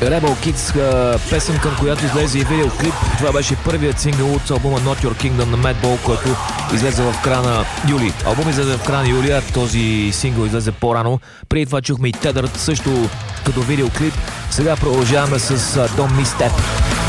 Rebel Kids, песен, към която излезе и видеоклип. Това беше първият сингъл от албума Not Your Kingdom на Madball, който излезе в края на юли. Албум излезе в края на юли, а този сингъл излезе по-рано. Преди това чухме и Tethered, също като видеоклип. Сега продължаваме с Don't Misstep.